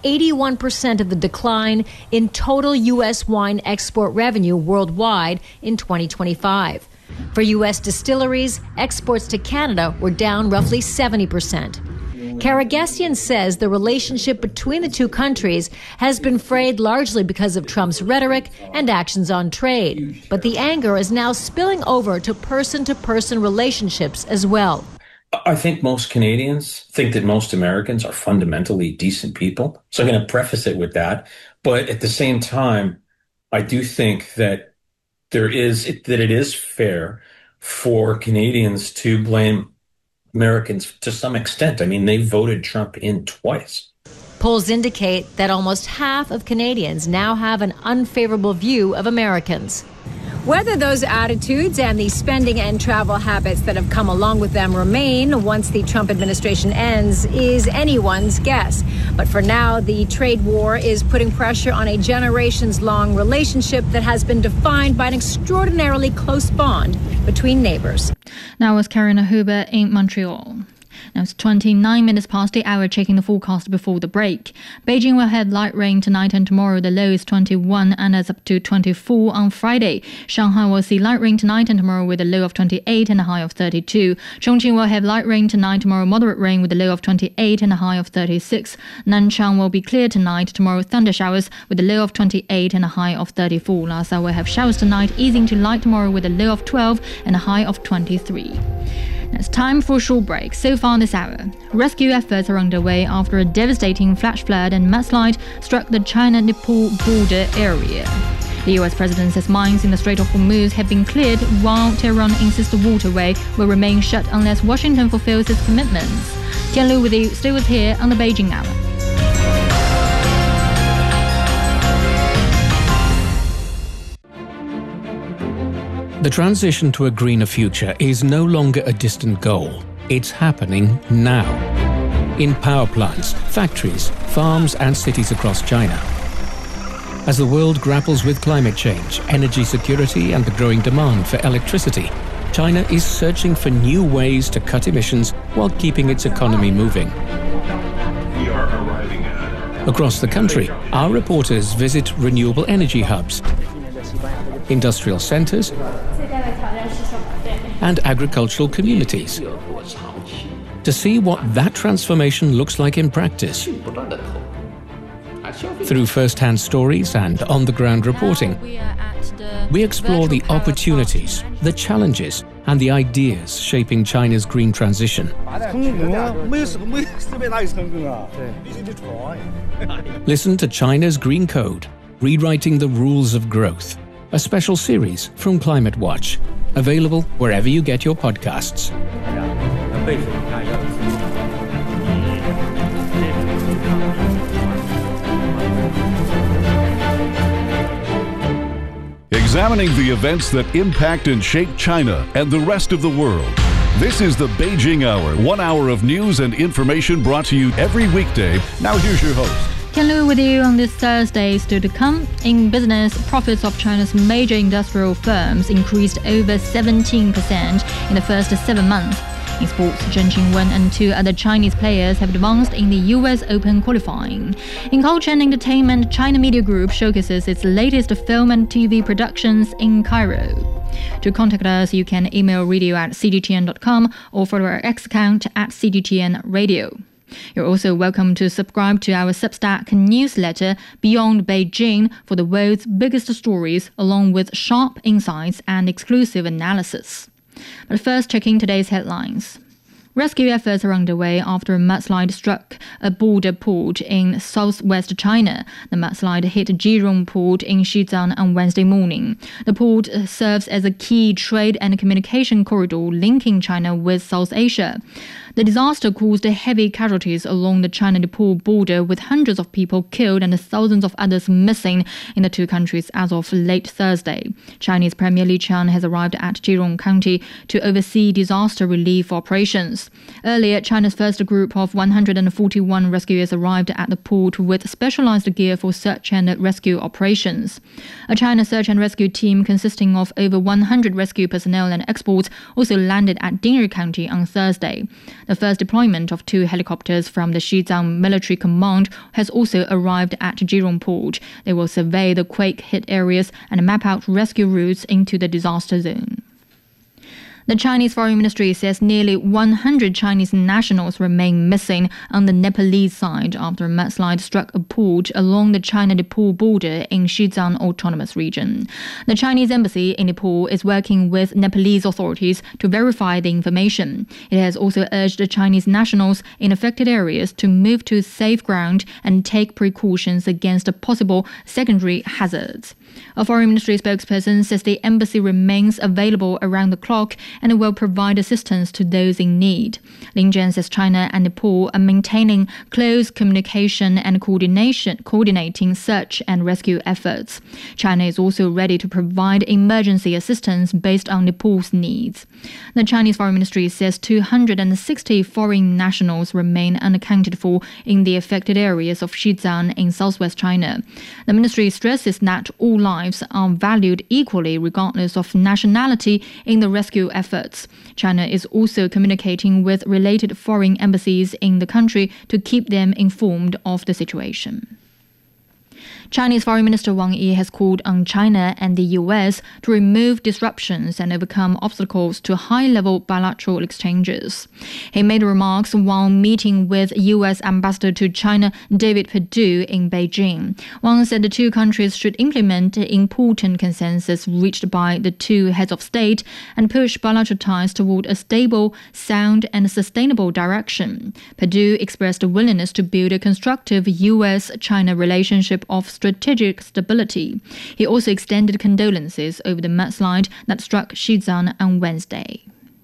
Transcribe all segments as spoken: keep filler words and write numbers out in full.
eighty-one percent of the decline in total U S wine export revenue worldwide in twenty twenty-five. For U S distilleries, exports to Canada were down roughly seventy percent. Karagiasian says the relationship between the two countries has been frayed largely because of Trump's rhetoric and actions on trade. But the anger is now spilling over to person-to-person relationships as well. I think most Canadians think that most Americans are fundamentally decent people. So I'm going to preface it with that. But at the same time, I do think that there is that it is fair for Canadians to blame Americans to some extent. I mean, they voted Trump in twice. Polls indicate that almost half of Canadians now have an unfavorable view of Americans. Whether those attitudes and the spending and travel habits that have come along with them remain once the Trump administration ends is anyone's guess. But for now, the trade war is putting pressure on a generations-long relationship that has been defined by an extraordinarily close bond between neighbors. That was Karina Huber in Montreal. Now it's twenty-nine minutes past the hour, checking the forecast before the break. Beijing will have light rain tonight and tomorrow. The low is twenty-one and it's up to twenty-four on Friday. Shanghai will see light rain tonight and tomorrow with a low of twenty-eight and a high of thirty-two. Chongqing will have light rain tonight, tomorrow moderate rain with a low of twenty-eight and a high of thirty-six. Nanchang will be clear tonight, tomorrow thunder showers with a low of twenty-eight and a high of thirty-four. Lhasa will have showers tonight, easing to light tomorrow with a low of twelve and a high of twenty-three. It's time for a short break. So far this hour, rescue efforts are underway after a devastating flash flood and mudslide struck the China-Nepal border area. The U S president says mines in the Strait of Hormuz have been cleared, while Tehran insists the waterway will remain shut unless Washington fulfills its commitments. Tian Lu with you. Stay with here on the Beijing Hour. The transition to a greener future is no longer a distant goal. It's happening now. In power plants, factories, farms and cities across China. As the world grapples with climate change, energy security and the growing demand for electricity, China is searching for new ways to cut emissions while keeping its economy moving. Across the country, our reporters visit renewable energy hubs, industrial centers, and agricultural communities to see what that transformation looks like in practice. Through first-hand stories and on-the-ground reporting, we explore the opportunities, the challenges, and the ideas shaping China's green transition. Listen to China's Green Code, Rewriting the Rules of Growth, a special series from Climate Watch, available wherever you get your podcasts. Examining the events that impact and shape China and the rest of the world. This is the Beijing Hour, one hour of news and information brought to you every weekday. Now here's your host. Tian Lu with you on this Thursday. Still to come, in business, profits of China's major industrial firms increased over seventeen percent in the first seven months. In sports, Zheng Qinwen and two other Chinese players have advanced in the U S Open qualifying. In culture and entertainment, China Media Group showcases its latest film and T V productions in Cairo. To contact us, you can email radio at c g t n dot com or follow our X account at c g t n radio. You're also welcome to subscribe to our Substack newsletter, Beyond Beijing, for the world's biggest stories, along with sharp insights and exclusive analysis. But first, checking today's headlines. Rescue efforts are underway after a mudslide struck a border port in southwest China. The mudslide hit Jirong Port in Xizang on Wednesday morning. The port serves as a key trade and communication corridor linking China with South Asia. The disaster caused heavy casualties along the China-Nepal border, with hundreds of people killed and thousands of others missing in the two countries as of late Thursday. Chinese Premier Li Qiang has arrived at Jirong County to oversee disaster relief operations. Earlier, China's first group of one hundred forty-one rescuers arrived at the port with specialized gear for search and rescue operations. A China search and rescue team consisting of over one hundred rescue personnel and experts also landed at Ding'er County on Thursday. The first deployment of two helicopters from the Xizang Military Command has also arrived at Jilong Port. They will survey the quake-hit areas and map out rescue routes into the disaster zone. The Chinese Foreign Ministry says nearly one hundred Chinese nationals remain missing on the Nepalese side after a mudslide struck a port along the China-Nepal border in Xizang Autonomous Region. The Chinese embassy in Nepal is working with Nepalese authorities to verify the information. It has also urged the Chinese nationals in affected areas to move to safe ground and take precautions against possible secondary hazards. A Foreign Ministry spokesperson says the embassy remains available around the clock and will provide assistance to those in need. Lin Jian says China and Nepal are maintaining close communication and coordination, coordinating search and rescue efforts. China is also ready to provide emergency assistance based on Nepal's needs. The Chinese Foreign Ministry says two hundred sixty foreign nationals remain unaccounted for in the affected areas of Xizang in southwest China. The ministry stresses that all lives are valued equally regardless of nationality in the rescue efforts. China is also communicating with related foreign embassies in the country to keep them informed of the situation. Chinese Foreign Minister Wang Yi has called on China and the U S to remove disruptions and overcome obstacles to high-level bilateral exchanges. He made remarks while meeting with U S Ambassador to China David Perdue in Beijing. Wang said the two countries should implement important consensus reached by the two heads of state and push bilateral ties toward a stable, sound and sustainable direction. Perdue expressed a willingness to build a constructive U S China relationship of strategic stability. He also extended condolences over the mudslide that struck Xizang on Wednesday.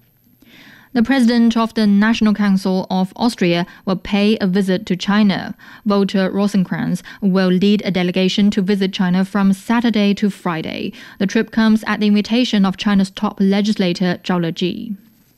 The president of the National Council of Austria will pay a visit to China. Walter Rosenkranz will lead a delegation to visit China from Saturday to Friday. The trip comes at the invitation of China's top legislator Zhao Leji.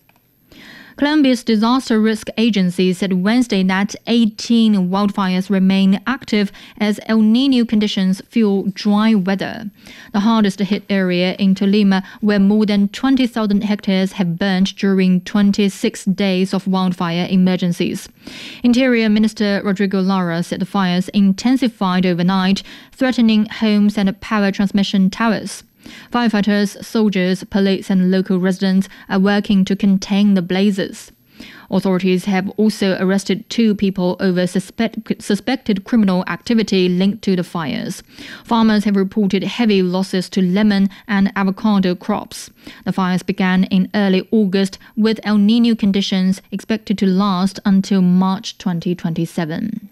Colombia's Disaster Risk Agency said Wednesday that eighteen wildfires remain active as El Niño conditions fuel dry weather. The hardest hit area in Tolima, where more than twenty thousand hectares have burned during twenty-six days of wildfire emergencies. Interior Minister Rodrigo Lara said the fires intensified overnight, threatening homes and power transmission towers. Firefighters, soldiers, police and local residents are working to contain the blazes. Authorities have also arrested two people over suspect, suspected criminal activity linked to the fires. Farmers have reported heavy losses to lemon and avocado crops. The fires began in early August, with El Niño conditions expected to last until March twenty twenty-seven.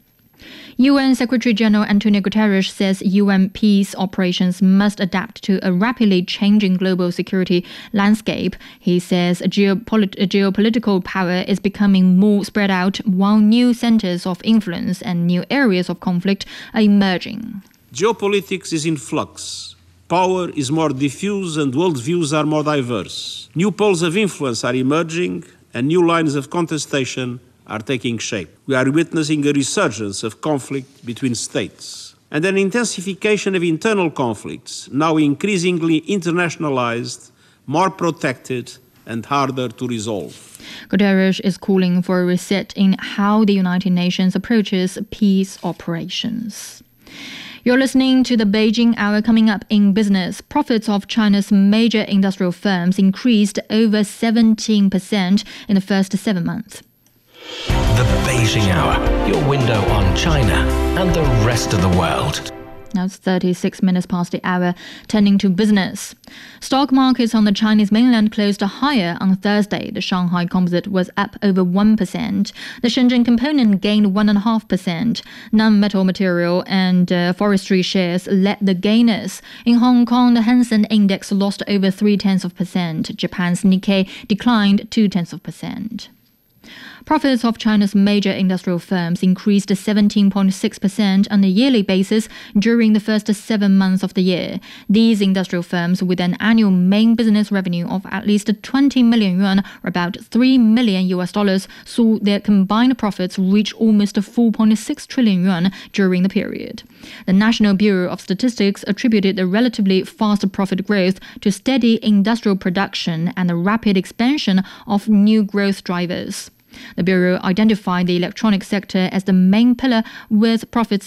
U N Secretary-General Antonio Guterres says U N peace operations must adapt to a rapidly changing global security landscape. He says geopolit- geopolitical power is becoming more spread out while new centers of influence and new areas of conflict are emerging. Geopolitics is in flux. Power is more diffuse and worldviews are more diverse. New poles of influence are emerging and new lines of contestation are taking shape. We are witnessing a resurgence of conflict between states and an intensification of internal conflicts, now increasingly internationalized, more protected and harder to resolve. Guterres is calling for a reset in how the United Nations approaches peace operations. You're listening to the Beijing Hour. Coming up in business. Profits of China's major industrial firms increased over seventeen percent in the first seven months. The Beijing Hour, your window on China and the rest of the world. Now it's thirty-six minutes past the hour. Turning to business. Stock markets on the Chinese mainland closed higher on Thursday. The Shanghai Composite was up over one percent. The Shenzhen Component gained one point five percent. Non-metal material and uh, forestry shares led the gainers. In Hong Kong, the Hang Seng Index lost over three tenths of percent. Japan's Nikkei declined two tenths of percent. Profits of China's major industrial firms increased seventeen point six percent on a yearly basis during the first seven months of the year. These industrial firms with an annual main business revenue of at least twenty million yuan, or about three million U S dollars, saw their combined profits reach almost four point six trillion yuan during the period. The National Bureau of Statistics attributed the relatively fast profit growth to steady industrial production and the rapid expansion of new growth drivers. The Bureau identified the electronics sector as the main pillar, with profits